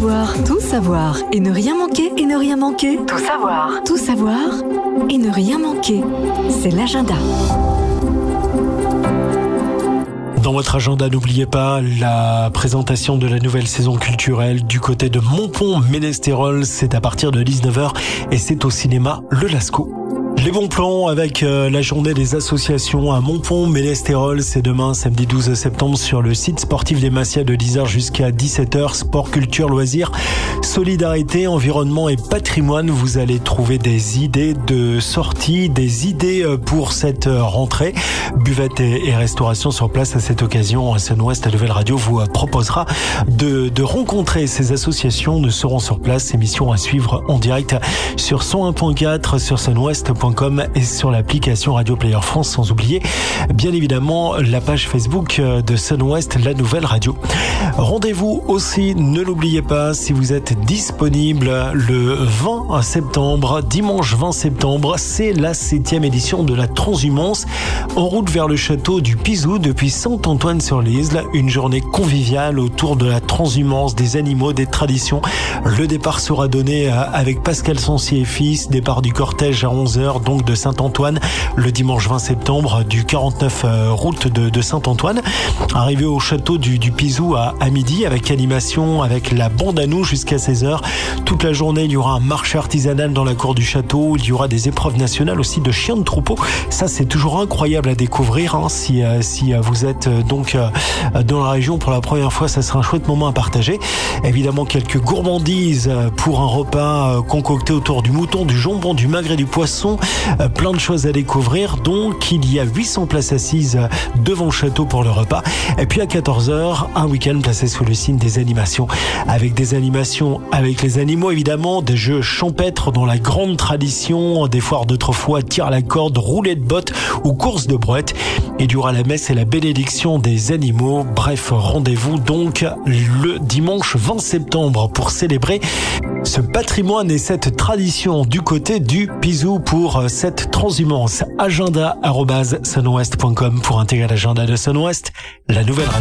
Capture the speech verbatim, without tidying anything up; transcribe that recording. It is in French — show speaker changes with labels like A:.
A: savoir, tout savoir et ne rien manquer, et ne rien manquer. Tout savoir, tout savoir et ne rien manquer. C'est l'agenda.
B: Dans votre agenda, n'oubliez pas la présentation de la nouvelle saison culturelle du côté de Montpont-Ménestérol. C'est à partir de dix-neuf heures et c'est au cinéma Le Lascaux. Les bons plans avec euh, la journée des associations à Montpont-Ménestérol, c'est demain, samedi douze septembre, sur le site sportif des Massias de dix heures jusqu'à dix-sept heures. Sport, culture, loisirs, solidarité, environnement et patrimoine. Vous allez trouver des idées de sortie, des idées pour cette rentrée. Buvette et, et restauration sur place à cette occasion. Sun-Ouest, la nouvelle radio, vous proposera de, de rencontrer ces associations. Nous serons sur place. Émission à suivre en direct sur cent un point quatre, sur sunouest point com et sur l'application Radio Player France, sans oublier bien évidemment la page Facebook de Sun-Ouest, la nouvelle radio. Rendez-vous aussi, ne l'oubliez pas, si vous êtes disponible le vingt septembre, dimanche vingt septembre, c'est la septième édition de la Transhumance en route vers le château du Pizou depuis Saint-Antoine-sur-l'Isle. Une journée conviviale autour de la transhumance, des animaux, des traditions. Le départ sera donné avec Pascal Sancier et fils, départ du cortège à onze heures donc de Saint-Antoine le dimanche vingt septembre du quarante-neuf route de, de Saint-Antoine. Arrivé au château du, du Pizou à, à midi avec animation, avec la bande à nous jusqu'à seize heures. Toute la journée, il y aura un marché artisanal dans la cour du château. Il y aura des épreuves nationales aussi de chiens de troupeau. Ça, c'est toujours incroyable à découvrir. Hein. Si, euh, si vous êtes euh, donc euh, dans la région pour la première fois, ça sera un chouette moment à partager. Évidemment, quelques gourmandises pour un repas concocté autour du mouton, du jambon, du magret, du poisson. Euh, plein de choses à découvrir. Donc, il y a huit cents places assises devant le château pour le repas. Et puis à quatorze heures, un week-end placé sous le signe des animations. Avec des animations avec les animaux, évidemment, des jeux champêtres dans la grande tradition des foires d'autrefois, tir à la corde, roulette de bottes ou course de brouette. Il y aura la messe et la bénédiction des animaux. Bref, rendez-vous donc le dimanche vingt septembre pour célébrer ce patrimoine et cette tradition du côté du Pizou pour cette transhumance. Agenda arobase sunouest point com pour intégrer l'agenda de Sun-Ouest, la nouvelle radio.